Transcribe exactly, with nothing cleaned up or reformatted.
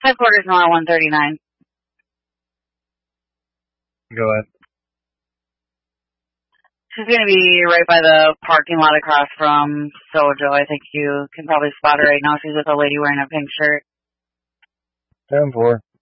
Headquarters Nora one thirty-nine. Go ahead. She's going to be right by the parking lot across from Sojo. I think you can probably spot her right now. She's with a lady wearing a pink shirt. ten four.